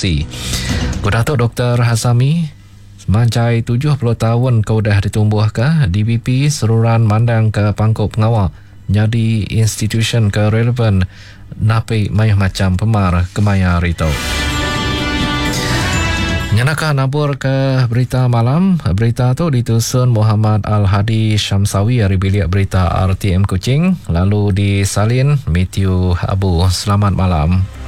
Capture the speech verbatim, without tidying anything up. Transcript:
konstruksi. Datuk Doktor Hasami, semanjai tujuh puluh tahun kau dah ditumbuh ke, D B P seruran mandang ke pangkop pengawal jadi institusi ke relevan napi mayah macam pemar kemaya rito. Nyanakah nabur ke berita malam. Berita tu ditusun Muhammad Al-Hadi Syamsawi dari bilik berita R T M Kuching, lalu disalin Matthew Abu. Selamat malam.